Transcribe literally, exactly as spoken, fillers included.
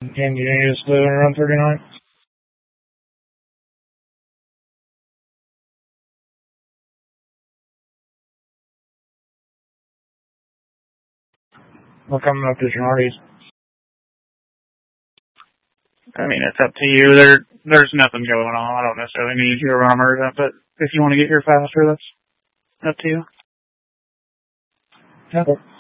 Can you need us to run thirty-nine? We're coming up to Genardi's. I mean, it's up to you. There, there's nothing going on. I don't necessarily need you to run a merge, but if you want to get here faster, that's up to you. Okay.